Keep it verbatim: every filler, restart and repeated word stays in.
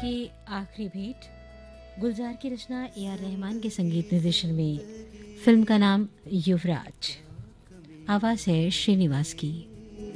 की आखिरी भेंट, गुलजार की रचना ए आर रहमान के संगीत निर्देशन में। फिल्म का नाम युवराज। आवाज़ है श्रीनिवास की।